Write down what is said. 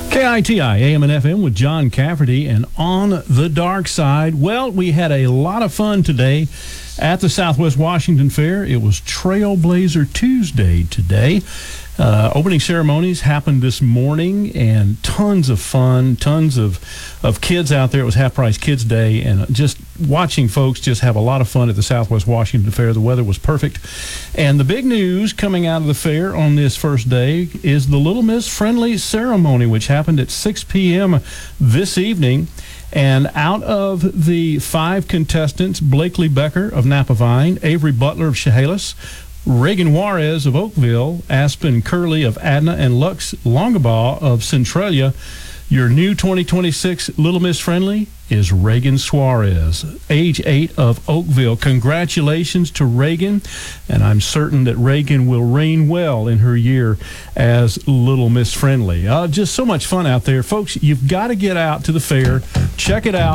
KITI, AM and FM with John Cafferty and On the Dark Side. Well, we had a lot of fun today at the Southwest Washington Fair. It was Trailblazer Tuesday today. Opening ceremonies happened this morning, and tons of fun, tons of kids out there. It was Half Price Kids Day, and just watching folks just have a lot of fun at the Southwest Washington Fair. The weather was perfect. And the big news coming out of the fair on this first day is the Little Miss Friendly ceremony, which happened at 6 p.m. this evening. And out of the 5 contestants, Blakely Becker of Napavine, Avery Butler of Chehalis, Reagan Juarez of Oakville, Aspen Curley of Adna, and Lux Longabaugh of Centralia. Your new 2026 Little Miss Friendly is Reagan Suarez, age 8 of Oakville. Congratulations to Reagan, and I'm certain that Reagan will reign well in her year as Little Miss Friendly. Just so much fun out there. Folks, you've got to get out to the fair. Check it out.